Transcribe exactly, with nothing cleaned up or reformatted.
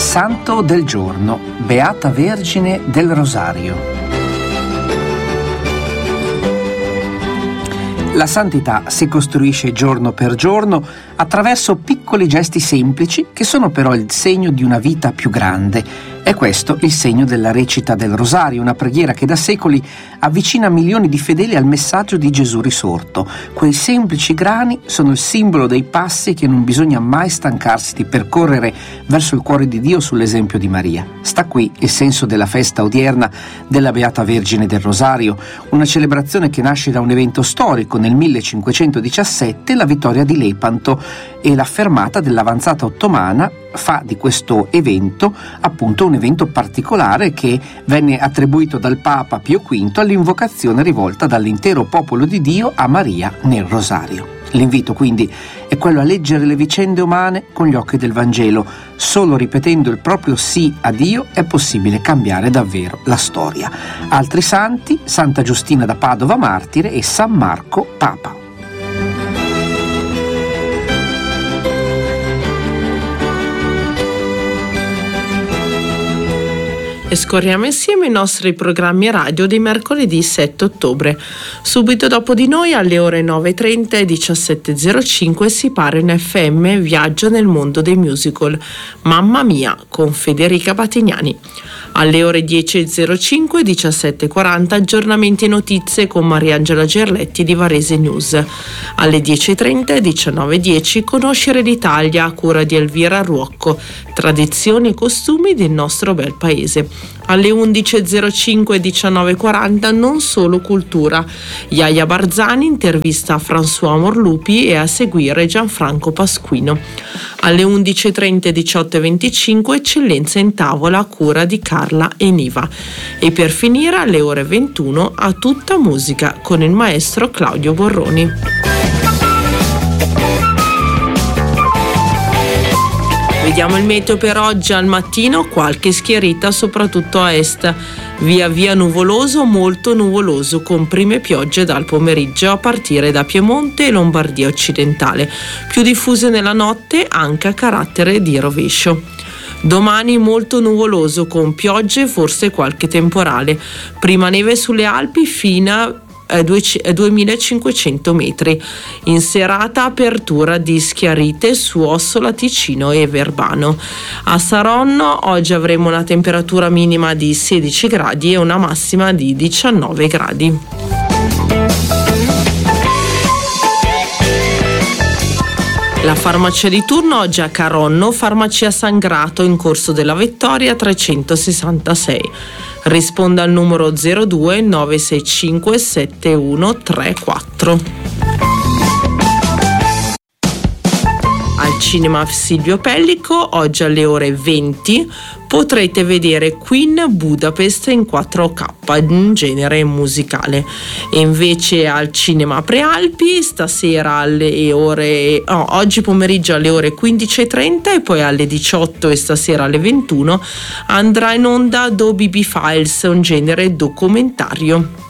Santo del giorno, Beata Vergine del Rosario. La santità si costruisce giorno per giorno attraverso piccoli gesti semplici che sono però il segno di una vita più grande. È questo il segno della recita del Rosario, una preghiera che da secoli avvicina milioni di fedeli al messaggio di Gesù risorto. Quei semplici grani sono il simbolo dei passi che non bisogna mai stancarsi di percorrere verso il cuore di Dio sull'esempio di Maria. Sta qui il senso della festa odierna della Beata Vergine del Rosario, una celebrazione che nasce da un evento storico nel millecinquecentodiciassette, la vittoria di Lepanto, e la fermata dell'avanzata ottomana fa di questo evento appunto un evento particolare che venne attribuito dal Papa Pio quinto all'invocazione rivolta dall'intero popolo di Dio a Maria nel Rosario. L'invito quindi è quello a leggere le vicende umane con gli occhi del Vangelo. Solo ripetendo il proprio sì a Dio è possibile cambiare davvero la storia. Altri santi: Santa Giustina da Padova martire e San Marco Papa. E scorriamo insieme i nostri programmi radio di mercoledì sette ottobre. Subito dopo di noi alle ore nove e trenta e diciassette e zero cinque si para in F M Viaggio nel mondo dei musical, Mamma Mia con Federica Batignani. Alle ore dieci e zero cinque e diciassette e quaranta aggiornamenti e notizie con Mariangela Gerletti di Varese News. Alle dieci e trenta e diciannove e dieci Conoscere l'Italia a cura di Elvira Ruocco, tradizioni e costumi del nostro bel paese. Alle undici e zero cinque e diciannove e quaranta Non solo cultura, Iaia Barzani intervista a François Morlupi e a seguire Gianfranco Pasquino. Alle undici e trenta e diciotto e venticinque Eccellenza in tavola a cura di Carla e Niva. E per finire alle ore ventuno A tutta musica con il maestro Claudio Borroni. Vediamo il meteo per oggi. Al mattino qualche schiarita soprattutto a est, via via nuvoloso, molto nuvoloso, con prime piogge dal pomeriggio a partire da Piemonte e Lombardia occidentale, più diffuse nella notte anche a carattere di rovescio. Domani molto nuvoloso con piogge e forse qualche temporale, prima neve sulle Alpi fino a duemilacinquecento metri. In serata apertura di schiarite su Ossola, Ticino e Verbano. A Saronno oggi avremo una temperatura minima di sedici gradi e una massima di diciannove gradi. La farmacia di turno oggi a Caronno, farmacia San Grato in Corso della Vittoria trecentosessantasei. Risponda al numero zero due nove sei cinque sette uno tre quattro. Al cinema Silvio Pellico oggi alle ore venti potrete vedere Queen Budapest in quattro K, in genere musicale. E invece al cinema Prealpi stasera alle ore no, oggi pomeriggio alle ore quindici e trenta e poi alle diciotto e stasera alle ventuno andrà in onda Dobby Files, un genere documentario.